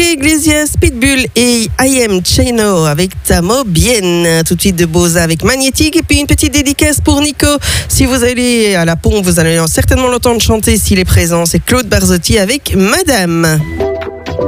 Enrique Iglesias, Pitbull et I Am Chino avec Tamo Bien. Tout de suite de Boza avec Magnétique. Et puis une petite dédicace pour Nico. Si vous allez à la pompe, vous allez certainement l'entendre chanter s'il est présent. C'est Claude Barzotti avec Madame.